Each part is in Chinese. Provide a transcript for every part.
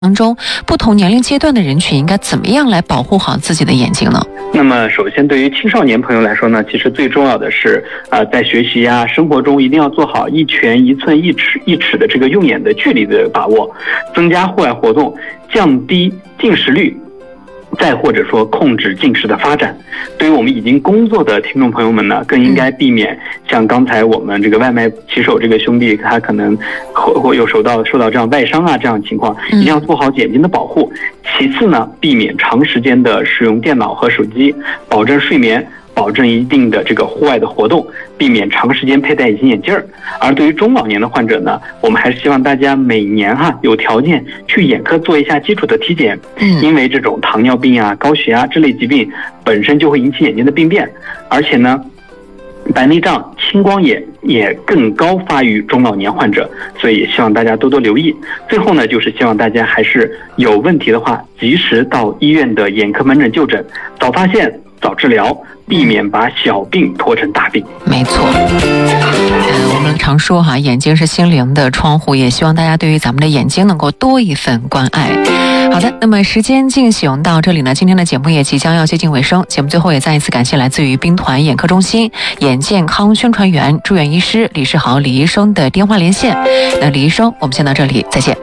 当中，不同年龄阶段的人群应该怎么样来保护好自己的眼睛呢？ 那么首先对于青少年朋友来说呢，其实最重要的是在学习啊生活中一定要做好一拳一寸一尺的这个用眼的距离的把握，增加户外活动，降低近视率，再或者说控制近视的发展。对于我们已经工作的听众朋友们呢，更应该避免像刚才我们这个外卖骑手这个兄弟，他可能会有受到这样外伤啊这样的情况，一定要做好眼睛的保护。其次呢，避免长时间的使用电脑和手机，保证睡眠，保证一定的这个户外的活动，避免长时间佩戴隐形眼镜儿。而对于中老年的患者呢，我们还是希望大家每年有条件去眼科做一下基础的体检，因为这种糖尿病啊、高血压这类疾病本身就会引起眼睛的病变，而且呢，白内障、青光眼也更高发于中老年患者，所以也希望大家多多留意。最后呢，就是希望大家还是有问题的话，及时到医院的眼科门诊就诊，早发现早治疗，避免把小病拖成大病。 没错，我们常说眼睛是心灵的窗户，也希望大家对于咱们的眼睛能够多一份关爱。好的，那么时间进行到这里呢，今天的节目也即将要接近尾声。节目最后也再一次感谢来自于兵团眼科中心眼健康宣传员、住院医师李世豪李医生的电话连线。那李医生，我们先到这里，再见。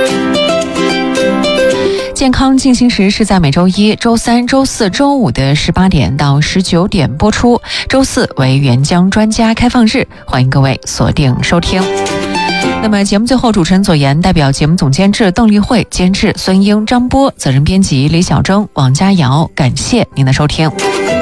健康进行时是在每周一、周三、周四、周五的18点到19点播出，周四为援疆专家开放日，欢迎各位锁定收听。那么节目最后，主持人左岩代表节目总监制邓丽慧、监制孙英、张波，责任编辑李小征、王佳瑶，感谢您的收听。